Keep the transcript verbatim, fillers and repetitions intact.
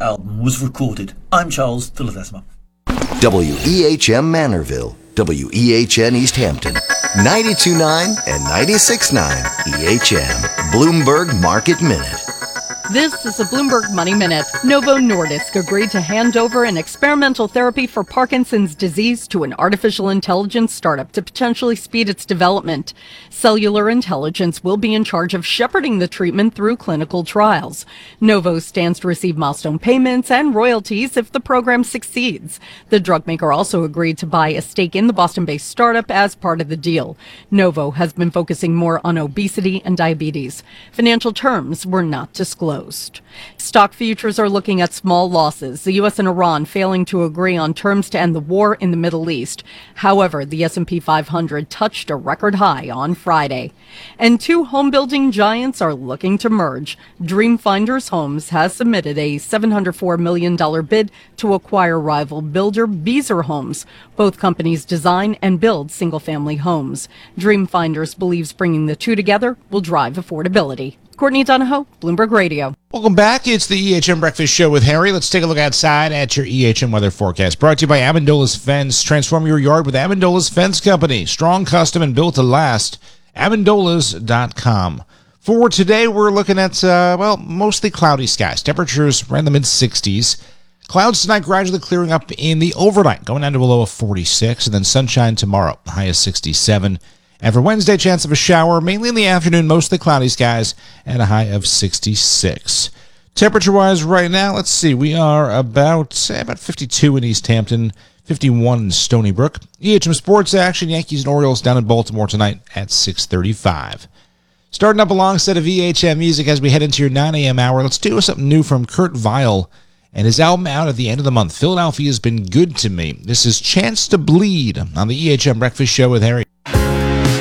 album was recorded. I'm Charles Philothesma. W E H M Manorville, W E H N East Hampton, ninety-two point nine and ninety-six point nine E H M, Bloomberg Market Minute. This is a Bloomberg Money Minute. Novo Nordisk agreed to hand over an experimental therapy for Parkinson's disease to an artificial intelligence startup to potentially speed its development. Cellular Intelligence will be in charge of shepherding the treatment through clinical trials. Novo stands to receive milestone payments and royalties if the program succeeds. The drug maker also agreed to buy a stake in the Boston-based startup as part of the deal. Novo has been focusing more on obesity and diabetes. Financial terms were not disclosed. Stock futures are looking at small losses, the U S and Iran failing to agree on terms to end the war in the Middle East. However, the S and P five hundred touched a record high on Friday. And two home-building giants are looking to merge. Dream Finders Homes has submitted a seven hundred four million dollars bid to acquire rival builder Beazer Homes. Both companies design and build single-family homes. Dream Finders believes bringing the two together will drive affordability. Courtney Donahoe, Bloomberg Radio. Welcome back. It's the E H M Breakfast Show with Harry. Let's take a look outside at your E H M weather forecast. Brought to you by Amendola's Fence. Transform your yard with Amendola's Fence Company. Strong, custom, and built to last. Amendolas dot com. For today, we're looking at, uh, well, mostly cloudy skies. Temperatures around the mid-sixties. Clouds tonight gradually clearing up in the overnight, going down to a low of forty-six, and then sunshine tomorrow, high of sixty-seven. And for Wednesday, chance of a shower, mainly in the afternoon, mostly cloudy skies, and a high of sixty-six. Temperature-wise right now, let's see, we are about, say, about fifty-two in East Hampton, fifty-one in Stony Brook. E H M Sports action, Yankees and Orioles down in Baltimore tonight at six thirty-five. Starting up a long set of E H M music as we head into your nine a.m. hour, let's do something new from Kurt Vile and his album out at the end of the month. Philadelphia's Been Good to Me. This is Chance to Bleed on the E H M Breakfast Show with Harry.